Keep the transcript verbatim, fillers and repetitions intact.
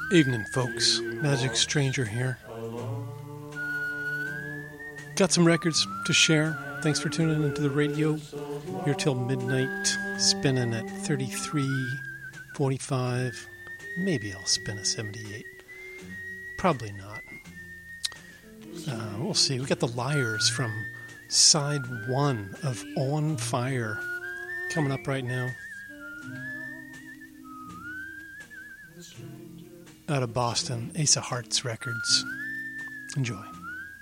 Evening, folks. Magic Stranger here. Got some records to share. Thanks for tuning into the radio. Here till midnight, spinning at thirty-three forty-five. Maybe I'll spin a seventy-eight. Probably not. Uh, we'll see. We got the Liars from side one of On Fire coming up right now. Out of Boston, Ace of Hearts Records. Enjoy.